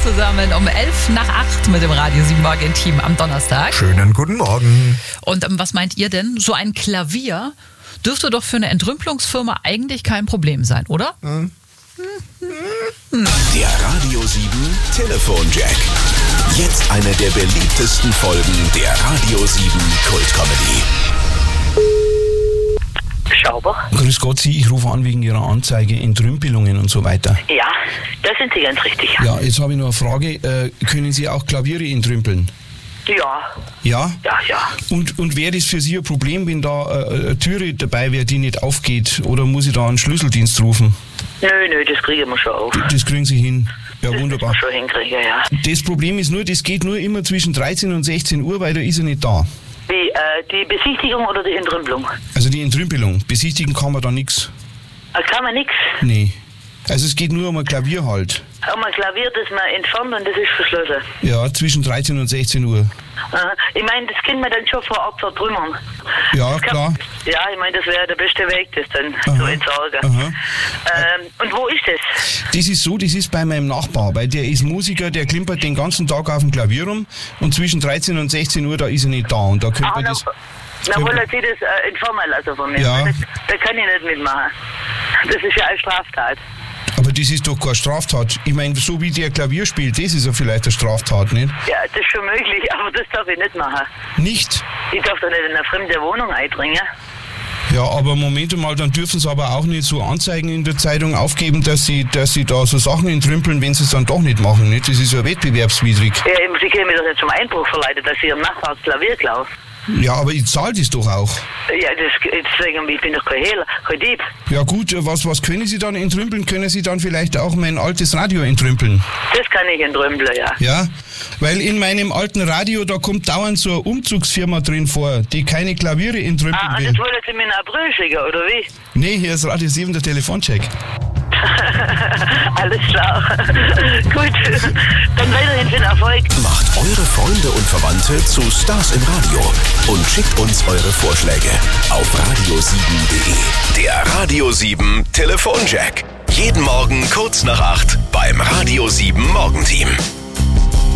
zusammen um 7:11 mit dem Radio 7 Morgen-Team am Donnerstag. Schönen guten Morgen. Und was meint ihr denn? So ein Klavier dürfte doch für eine Entrümpelungsfirma eigentlich kein Problem sein, oder? Der Radio 7 Telefonjack. Jetzt eine der beliebtesten Folgen der Radio 7 Kultcomedy. Schauber? Grüß Gott, ich rufe an wegen Ihrer Anzeige, Entrümpelungen und so weiter. Ja, da sind Sie ganz richtig. Ja, jetzt habe ich noch eine Frage. Können Sie auch Klaviere entrümpeln? Ja. Ja? Ja. Und wäre das für Sie ein Problem, wenn da eine Türe dabei wäre, die nicht aufgeht? Oder muss ich da einen Schlüsseldienst rufen? Nö, das kriegen wir schon auf. Das kriegen Sie hin. Ja, Das wunderbar. müssen wir schon hinkriegen, ja. Das Problem ist nur, das geht nur immer zwischen 13 und 16 Uhr, weil da ist er nicht da. Die Besichtigung oder die Entrümpelung? Also die Entrümpelung. Besichtigen kann man da nichts. Kann man nichts. Nee. Also es geht nur um ein Klavier halt. Um ein Klavier, das man entfernt und das ist verschlossen. Ja, zwischen 13 und 16 Uhr. Ich meine, das können wir dann schon vorab vertrümmern. Ja, klar. Ja, ich meine, das wäre der beste Weg, das dann zu entsorgen. Und wo ist das? Das ist so, das ist bei meinem Nachbar, weil der ist Musiker, der klimpert den ganzen Tag auf dem Klavier rum und zwischen 13 und 16 Uhr, da ist er nicht da und da könnte man das... Na, wollen Sie das entfernen lassen von mir? Ja. Da kann ich nicht mitmachen. Das ist ja eine Straftat. Aber das ist doch keine Straftat. Ich meine, so wie der Klavier spielt, das ist ja vielleicht eine Straftat, nicht? Ja, das ist schon möglich, aber das darf ich nicht machen. Nicht? Ich darf doch nicht in eine fremde Wohnung eindringen. Ja, aber Moment mal, dann dürfen Sie aber auch nicht so Anzeigen in der Zeitung aufgeben, dass Sie da so Sachen entrümpeln, wenn Sie es dann doch nicht machen, nicht? Das ist ja wettbewerbswidrig. Ja, Sie können mich doch nicht zum Einbruch verleiten, dass Sie Ihrem Nachbar das Klavier klauen. Ja, aber ich zahle das doch auch. Ja, deswegen, ich bin doch kein Hehler, kein Dieb. Ja gut, was können Sie dann entrümpeln? Können Sie dann vielleicht auch mein altes Radio entrümpeln? Das kann ich entrümpeln, ja. Ja, weil in meinem alten Radio, da kommt dauernd so eine Umzugsfirma drin vor, die keine Klaviere entrümpeln Und will. jetzt wollen Sie mir einen April schicken, oder wie? Nee, hier ist Radio 7 der Telefoncheck. Alles klar. Gut, dann weiterhin viel Erfolg. Macht eure Freunde und Verwandte zu Stars im Radio und schickt uns eure Vorschläge auf radio7.de. Der Radio 7 Telefonjack. Jeden Morgen kurz nach 8 beim Radio 7 Morgenteam.